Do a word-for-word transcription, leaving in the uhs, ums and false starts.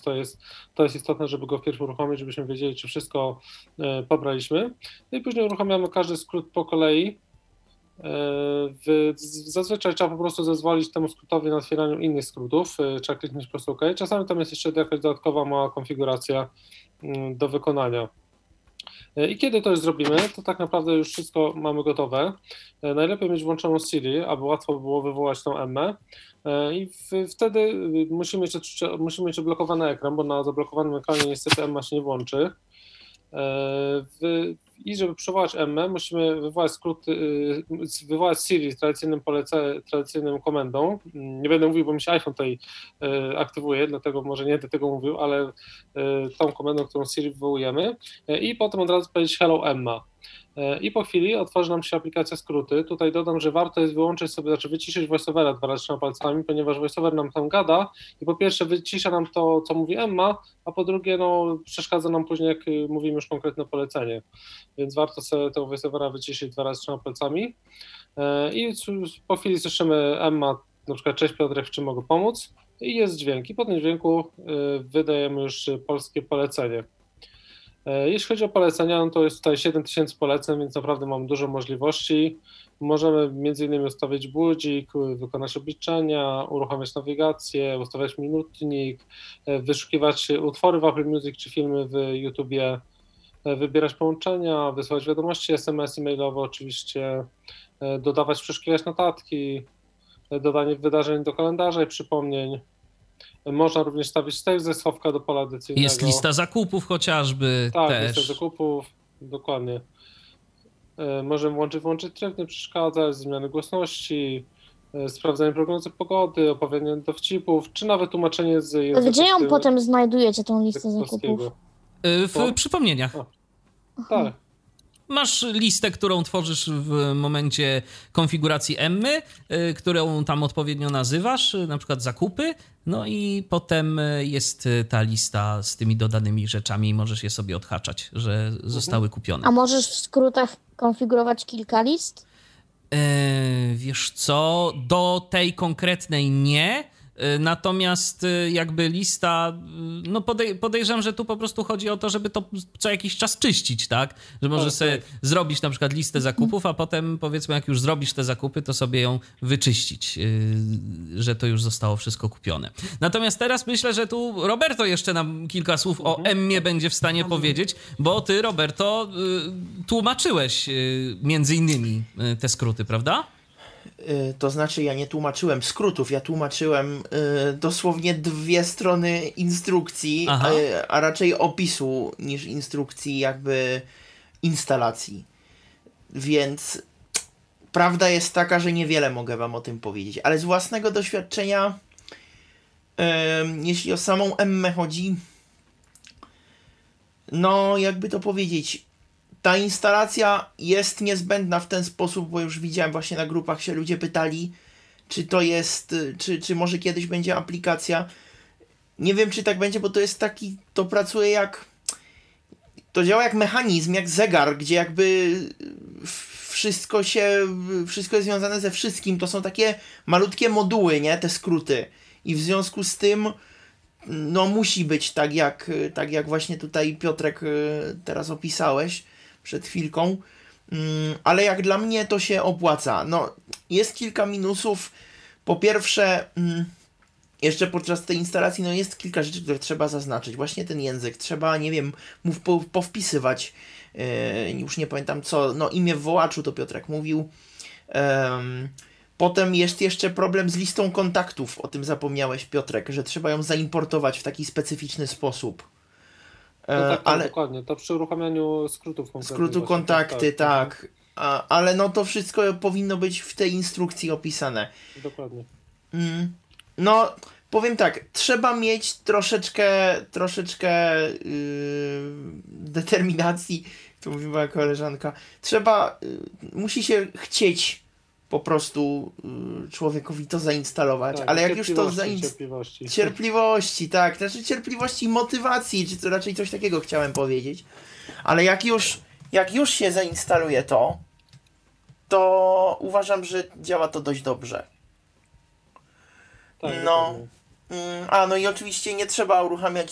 to jest, to jest istotne, żeby go wpierw uruchomić, żebyśmy wiedzieli, czy wszystko pobraliśmy. No i później uruchamiamy każdy skrót po kolei. Zazwyczaj trzeba po prostu zezwolić temu skrótowi na otwieraniu innych skrótów, trzeba kliknąć po prostu OK. Czasami tam jest jeszcze jakaś dodatkowa mała konfiguracja do wykonania. I kiedy to już zrobimy, to tak naprawdę już wszystko mamy gotowe. Najlepiej mieć włączoną Siri, aby łatwo było wywołać tą Emmę. I w, wtedy musimy mieć, musimy mieć zablokowany ekran, bo na zablokowanym ekranie niestety Emma się nie włączy. W, I żeby przywołać Emmę, musimy wywołać skrót, wywołać Siri tradycyjnym, polece, tradycyjnym komendą. Nie będę mówił, bo mi się iPhone tutaj aktywuje, dlatego może nie będę tego mówił, ale tą komendą, którą Siri wywołujemy i potem od razu powiedzieć Hello Emma. I po chwili otworzy nam się aplikacja skróty. Tutaj dodam, że warto jest wyłączyć sobie, znaczy wyciszyć voiceovera dwa razy trzema palcami, ponieważ voiceover nam tam gada i po pierwsze wycisza nam to, co mówi Emma, a po drugie no, przeszkadza nam później, jak mówimy już konkretne polecenie. Więc warto sobie tego voiceovera wyciszyć dwa razy trzema palcami. I po chwili słyszymy Emma, na przykład cześć Piotrek, w czym mogę pomóc? I jest dźwięk. I po tym dźwięku wydajemy już polskie polecenie. Jeśli chodzi o polecenia, no to jest tutaj siedem tysięcy poleceń, więc naprawdę mamy dużo możliwości. Możemy między innymi ustawić budzik, wykonać obliczenia, uruchamiać nawigację, ustawiać minutnik, wyszukiwać utwory w Apple Music czy filmy w YouTubie, wybierać połączenia, wysyłać wiadomości S M S, e-mailowe oczywiście, dodawać, przeszukiwać notatki, dodanie wydarzeń do kalendarza i przypomnień. Można również stawić tekst ze schowka do pola decyzyjnego. Jest lista zakupów chociażby tak, też. Tak, lista zakupów, dokładnie. Możemy włączyć, włączyć tryb, nie przeszkadzać, zmiany głośności, sprawdzanie prognozy pogody, opowiadanie dowcipów, czy nawet tłumaczenie z języka. Gdzie ją potem znajdujecie, tą listę zakupów? W to? przypomnieniach. A, tak. Masz listę, którą tworzysz w momencie konfiguracji Emmy, którą tam odpowiednio nazywasz, na przykład zakupy, no i potem jest ta lista z tymi dodanymi rzeczami i możesz je sobie odhaczać, że zostały kupione. A możesz w skrótach konfigurować kilka list? Yy, wiesz co, do tej konkretnej nie. Natomiast jakby lista, no podej- podejrzewam, że tu po prostu chodzi o to, żeby to co jakiś czas czyścić, tak? Że możesz tak, sobie tak. zrobić na przykład listę zakupów, a potem powiedzmy jak już zrobisz te zakupy, to sobie ją wyczyścić, yy, że to już zostało wszystko kupione. Natomiast teraz myślę, że tu Roberto jeszcze nam kilka słów o Emmie będzie w stanie powiedzieć, bo ty, Roberto, yy, tłumaczyłeś yy, między innymi yy, te skróty, prawda? To znaczy ja nie tłumaczyłem skrótów, ja tłumaczyłem y, dosłownie dwie strony instrukcji, a, a raczej opisu niż instrukcji jakby instalacji. Więc prawda jest taka, że niewiele mogę wam o tym powiedzieć, ale z własnego doświadczenia y, jeśli o samą Emmę chodzi, no jakby to powiedzieć, ta instalacja jest niezbędna w ten sposób, bo już widziałem właśnie na grupach się ludzie pytali, czy to jest, czy, czy może kiedyś będzie aplikacja. Nie wiem, czy tak będzie, bo to jest taki, to pracuje jak, to działa jak mechanizm, jak zegar, gdzie jakby wszystko się, wszystko jest związane ze wszystkim. To są takie malutkie moduły, nie? Te skróty. I w związku z tym no musi być tak jak, tak jak właśnie tutaj Piotrek teraz opisałeś przed chwilką, ale jak dla mnie to się opłaca. No, jest kilka minusów. Po pierwsze, jeszcze podczas tej instalacji no jest kilka rzeczy, które trzeba zaznaczyć. Właśnie ten język. Trzeba, nie wiem, mów, po, powpisywać. Yy, już nie pamiętam co. No imię w wołaczu to Piotrek mówił. Yy, potem jest jeszcze problem z listą kontaktów. O tym zapomniałeś, Piotrek, że trzeba ją zaimportować w taki specyficzny sposób. No tak, tak, ale, dokładnie, to przy uruchamianiu skrótów skrótu kontakty, tak, tak. A, ale no to wszystko powinno być w tej instrukcji opisane. Dokładnie. Mm, no, powiem tak, trzeba mieć troszeczkę troszeczkę yy, determinacji, to mówiła koleżanka. Trzeba, yy, musi się chcieć po prostu y, człowiekowi to zainstalować, tak, ale jak już to zainstalować... Cierpliwości. Cierpliwości, tak, znaczy cierpliwości i motywacji, czy to raczej coś takiego chciałem powiedzieć, ale jak już, jak już się zainstaluje to, to uważam, że działa to dość dobrze. Tak, no, mm, a no i oczywiście nie trzeba uruchamiać